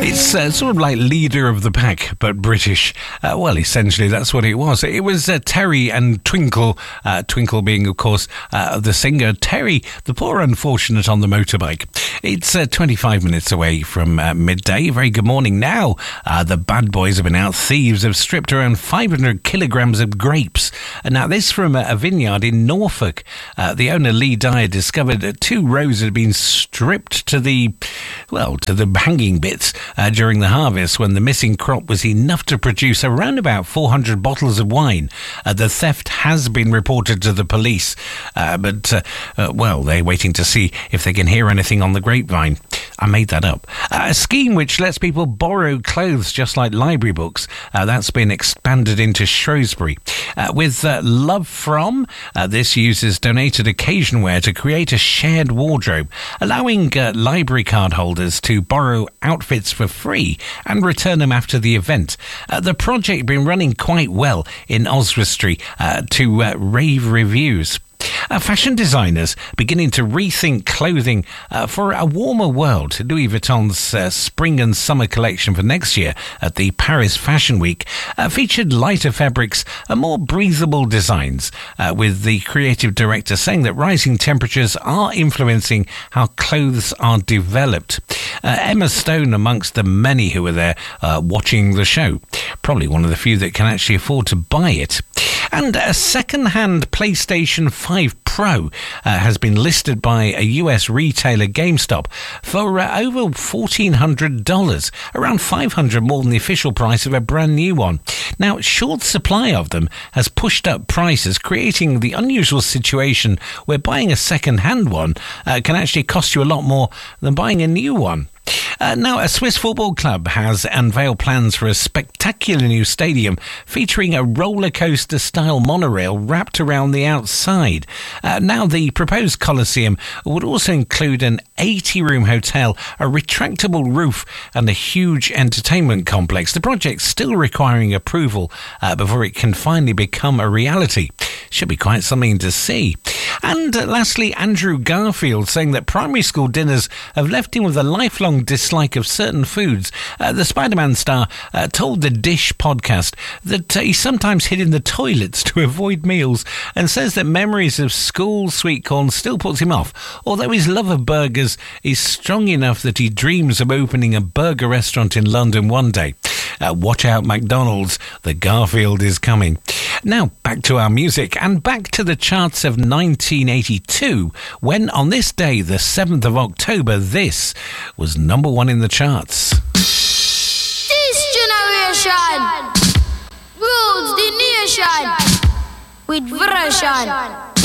It's sort of like leader of the pack, but British. Well, essentially, that's what it was. It was Terry and Twinkle. Twinkle being, of course, the singer. Terry, the poor unfortunate on the motorbike. It's 25 minutes away from midday. Very good morning. Now, the bad boys have been out. Thieves have stripped around 500 kilograms of grapes. Now, this from a vineyard in Norfolk. The owner, Lee Dyer, discovered that 2 rows had been stripped to the hanging bits during the harvest, when the missing crop was enough to produce around about 400 bottles of wine. The theft has been reported to the police, but they're waiting to see if they can hear anything on the grapevine. I made that up. A scheme which lets people borrow clothes just like library books. That's been expanded into Shrewsbury. With Love From, this uses donated occasion wear to create a shared wardrobe, allowing library card holders to borrow outfits for free and return them after the event. The project been running quite well in Oswestry to rave reviews. Fashion designers beginning to rethink clothing for a warmer world. Louis Vuitton's spring and summer collection for next year at the Paris Fashion Week featured lighter fabrics and more breathable designs, with the creative director saying that rising temperatures are influencing how clothes are developed. Emma Stone amongst the many who were there watching the show. Probably one of the few that can actually afford to buy it. And a second-hand PlayStation 5 Pro has been listed by a US retailer, GameStop, for over $1,400, around $500 more than the official price of a brand new one. Now, short supply of them has pushed up prices, creating the unusual situation where buying a second-hand one can actually cost you a lot more than buying a new one. Now, a Swiss football club has unveiled plans for a spectacular new stadium featuring a roller coaster style monorail wrapped around the outside. Now, the proposed Coliseum would also include an 80-room hotel, a retractable roof and a huge entertainment complex. The project's still requiring approval before it can finally become a reality. Should be quite something to see. And lastly, Andrew Garfield saying that primary school dinners have left him with a lifelong dislike of certain foods. The Spider-Man star told the Dish podcast that he sometimes hid in the toilets to avoid meals, and says that memories of school sweet corn still puts him off, although his love of burgers is strong enough that he dreams of opening a burger restaurant in London one day. Watch out, McDonald's, the Garfield is coming. Now, back to our music and back to the charts of 1982, when on this day, the 7th of October, this was number 1 in the charts. This generation rules the nation with version.